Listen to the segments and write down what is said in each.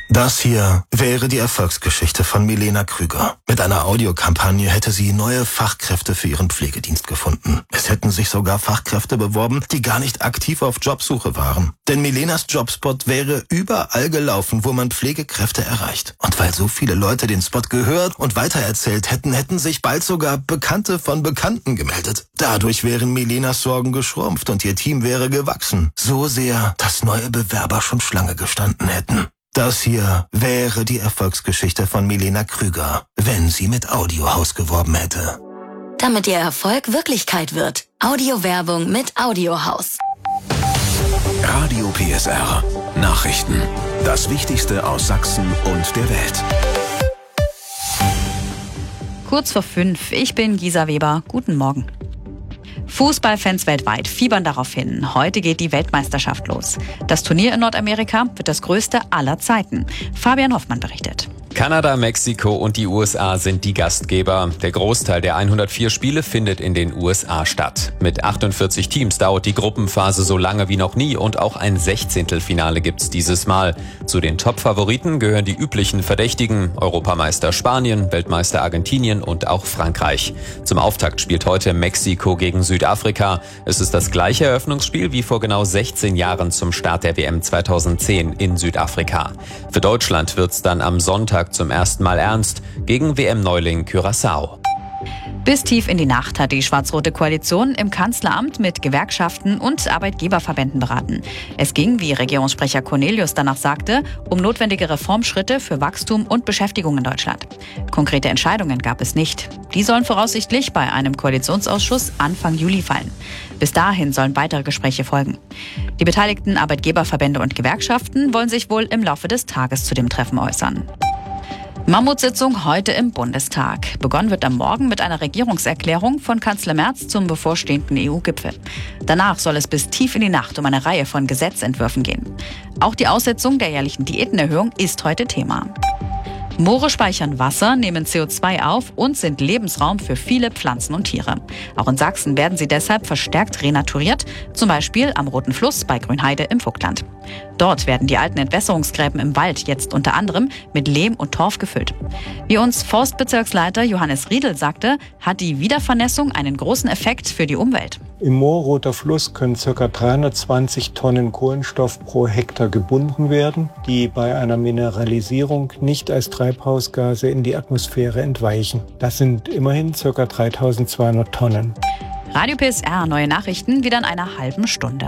Das hier wäre die Erfolgsgeschichte von Milena Krüger. Mit einer Audiokampagne hätte sie neue Fachkräfte für ihren Pflegedienst gefunden. Es hätten sich sogar Fachkräfte beworben, die gar nicht aktiv auf Jobsuche waren. Denn Milenas Jobspot wäre überall gelaufen, wo man Pflegekräfte erreicht. Und weil so viele Leute den Spot gehört und weitererzählt hätten, hätten sich bald sogar Bekannte von Bekannten gemeldet. Dadurch wären Milenas Sorgen geschrumpft und ihr Team wäre gewachsen. So sehr, dass neue Bewerber schon Schlange gestanden hätten. Das hier wäre die Erfolgsgeschichte von Milena Krüger, wenn sie mit Audiohaus geworben hätte. Damit ihr Erfolg Wirklichkeit wird. Audiowerbung mit Audiohaus. Radio PSR. Nachrichten. Das Wichtigste aus Sachsen und der Welt. Kurz vor 5, ich bin Gisa Weber. Guten Morgen. Fußballfans weltweit fiebern darauf hin. Heute geht die Weltmeisterschaft los. Das Turnier in Nordamerika wird das größte aller Zeiten. Fabian Hoffmann berichtet. Kanada, Mexiko und die USA sind die Gastgeber. Der Großteil der 104 Spiele findet in den USA statt. Mit 48 Teams dauert die Gruppenphase so lange wie noch nie und auch ein Sechzehntelfinale gibt's dieses Mal. Zu den Top-Favoriten gehören die üblichen Verdächtigen: Europameister Spanien, Weltmeister Argentinien und auch Frankreich. Zum Auftakt spielt heute Mexiko gegen Südafrika. Es ist das gleiche Eröffnungsspiel wie vor genau 16 Jahren zum Start der WM 2010 in Südafrika. Für Deutschland wird's dann am Sonntag zum ersten Mal ernst gegen WM-Neuling Curaçao. Bis tief in die Nacht hat die schwarz-rote Koalition im Kanzleramt mit Gewerkschaften und Arbeitgeberverbänden beraten. Es ging, wie Regierungssprecher Cornelius danach sagte, um notwendige Reformschritte für Wachstum und Beschäftigung in Deutschland. Konkrete Entscheidungen gab es nicht. Die sollen voraussichtlich bei einem Koalitionsausschuss Anfang Juli fallen. Bis dahin sollen weitere Gespräche folgen. Die beteiligten Arbeitgeberverbände und Gewerkschaften wollen sich wohl im Laufe des Tages zu dem Treffen äußern. Mammutsitzung heute im Bundestag. Begonnen wird am Morgen mit einer Regierungserklärung von Kanzler Merz zum bevorstehenden EU-Gipfel. Danach soll es bis tief in die Nacht um eine Reihe von Gesetzentwürfen gehen. Auch die Aussetzung der jährlichen Diätenerhöhung ist heute Thema. Moore speichern Wasser, nehmen CO2 auf und sind Lebensraum für viele Pflanzen und Tiere. Auch in Sachsen werden sie deshalb verstärkt renaturiert, zum Beispiel am Roten Fluss bei Grünheide im Vogtland. Dort werden die alten Entwässerungsgräben im Wald jetzt unter anderem mit Lehm und Torf gefüllt. Wie uns Forstbezirksleiter Johannes Riedel sagte, hat die Wiedervernässung einen großen Effekt für die Umwelt. Im Moor Roter Fluss können ca. 320 Tonnen Kohlenstoff pro Hektar gebunden werden, die bei einer Mineralisierung nicht als Treibhausgase in die Atmosphäre entweichen. Das sind immerhin ca. 3200 Tonnen. Radio PSR, neue Nachrichten wieder in einer halben Stunde.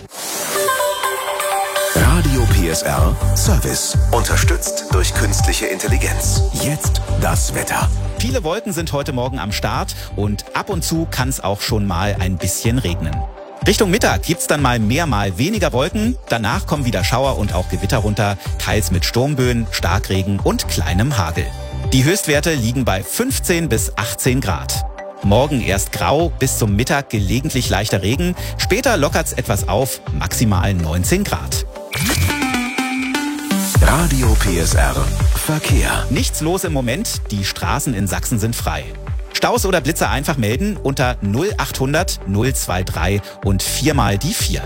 Radio PSR Service. Unterstützt durch künstliche Intelligenz. Jetzt das Wetter. Viele Wolken sind heute Morgen am Start und ab und zu kann es auch schon mal ein bisschen regnen. Richtung Mittag gibt's dann mal weniger Wolken. Danach kommen wieder Schauer und auch Gewitter runter, teils mit Sturmböen, Starkregen und kleinem Hagel. Die Höchstwerte liegen bei 15 bis 18 Grad. Morgen erst grau, bis zum Mittag gelegentlich leichter Regen. Später lockert's etwas auf, maximal 19 Grad. Radio PSR Verkehr. Nichts los im Moment, die Straßen in Sachsen sind frei. Staus oder Blitzer einfach melden unter 0800 023 und 4 mal die 4.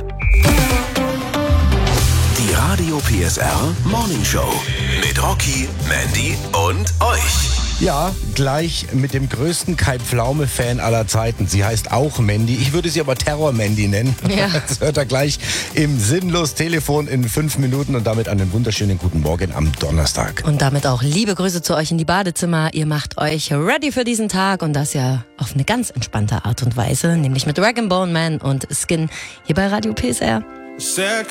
Die Radio PSR Morning Show mit Rocky, Mandy und euch. Ja, gleich mit dem größten Kai Pflaume-Fan aller Zeiten. Sie heißt auch Mandy. Ich würde sie aber Terror-Mandy nennen. Ja. Das hört er gleich im Sinnlos-Telefon in 5 Minuten und damit einen wunderschönen guten Morgen am Donnerstag. Und damit auch liebe Grüße zu euch in die Badezimmer. Ihr macht euch ready für diesen Tag und das ja auf eine ganz entspannte Art und Weise, nämlich mit Rag & Bone Man und Skin hier bei Radio PSR. Said